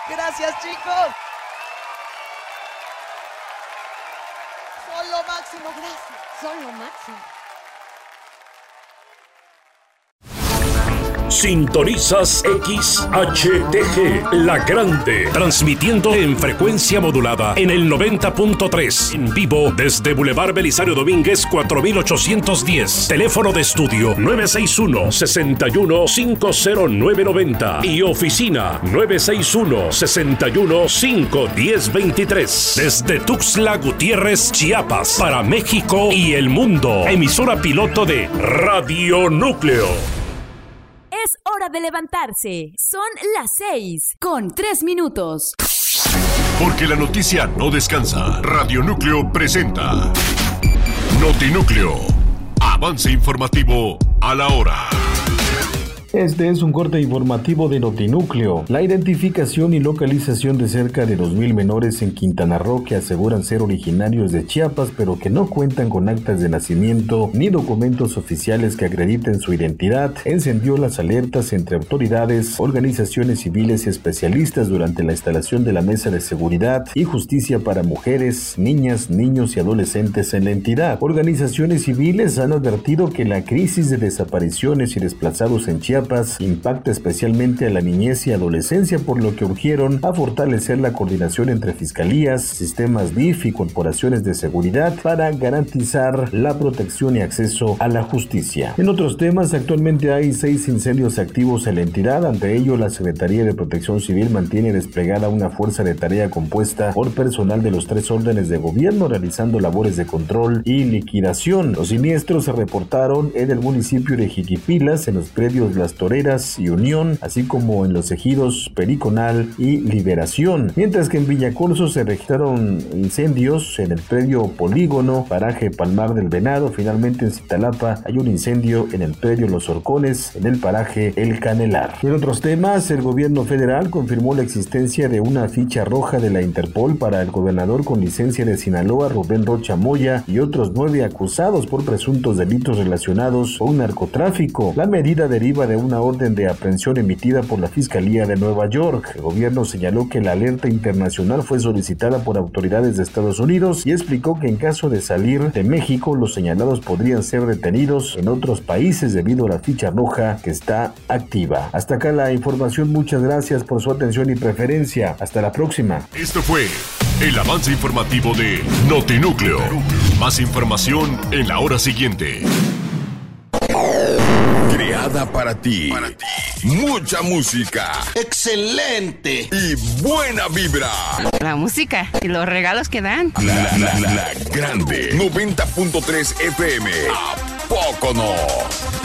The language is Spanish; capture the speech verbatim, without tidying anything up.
Gracias, chicos. Son lo máximo, gracias. Son lo máximo. Sintonizas X H T G, La Grande, transmitiendo en frecuencia modulada en el noventa punto tres, en vivo desde Boulevard Belisario Domínguez cuatro mil ochocientos diez, teléfono de estudio nueve seis uno, seis uno cinco cero nueve nueve cero y oficina nueve seis uno, seis uno cinco uno cero dos tres, desde Tuxtla Gutiérrez, Chiapas, para México y el mundo, emisora piloto de Radio Núcleo. Es hora de levantarse. Son las seis con tres minutos. Porque la noticia no descansa. Radio Núcleo presenta Notinúcleo. Avance informativo a la hora. Este es un corte informativo de Notinúcleo. La identificación y localización de cerca de dos mil menores en Quintana Roo que aseguran ser originarios de Chiapas, pero que no cuentan con actas de nacimiento ni documentos oficiales que acrediten su identidad, encendió las alertas entre autoridades, organizaciones civiles y especialistas durante la instalación de la Mesa de Seguridad y Justicia para Mujeres, Niñas, Niños y Adolescentes en la entidad. Organizaciones civiles han advertido que la crisis de desapariciones y desplazados en Chiapas impacta especialmente a la niñez y adolescencia, por lo que urgieron a fortalecer la coordinación entre fiscalías, sistemas D I F y corporaciones de seguridad para garantizar la protección y acceso a la justicia. En otros temas, actualmente hay seis incendios activos en la entidad. Ante ello, la Secretaría de Protección Civil mantiene desplegada una fuerza de tarea compuesta por personal de los tres órdenes de gobierno realizando labores de control y liquidación. Los siniestros se reportaron en el municipio de Jiquipilas, en los predios Las Toreras y Unión, así como en los ejidos Periconal y Liberación, mientras que en Villacorso se registraron incendios en el predio Polígono, paraje Palmar del Venado. Finalmente en Zitalapa hay un incendio en el predio Los Horcones, en el paraje El Canelar. En otros temas, el gobierno federal confirmó la existencia de una ficha roja de la Interpol para el gobernador con licencia de Sinaloa, Rubén Rocha Moya, y otros nueve acusados por presuntos delitos relacionados con narcotráfico. La medida deriva de una orden de aprehensión emitida por la Fiscalía de Nueva York. El gobierno señaló que la alerta internacional fue solicitada por autoridades de Estados Unidos y explicó que en caso de salir de México, los señalados podrían ser detenidos en otros países debido a la ficha roja que está activa. Hasta acá la información. Muchas gracias por su atención y preferencia. Hasta la próxima. Esto fue el avance informativo de Notinúcleo. Más información en la hora siguiente. Creada para ti. para ti. Mucha música. ¡Excelente! Y buena vibra. La música y los regalos que dan. La, la, la Grande. noventa punto tres F M. ¿A poco no?